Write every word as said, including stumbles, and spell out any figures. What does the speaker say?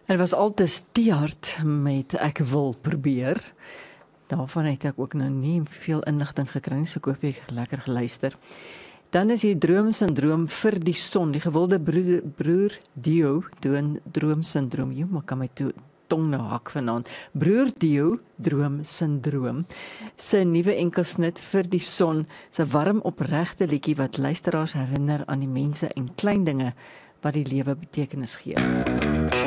En dit was altyd die hart met ek wil probeer. Daarvan het ek ook nou nie veel inligting gekry nie, so ek hoop jy het lekker geluister. Dan is die droomsindroom vir die son, die gewilde broer, broer Dio, doen droomsindroom. Jy maar kan my toe tong nou hak vanaand. Broer Dio, droomsindroom, sy nuwe enkelsnit vir die son, sy warm opregte liedjie wat luisteraars herinner aan die mense en klein dinge wat die lewe betekenis gee.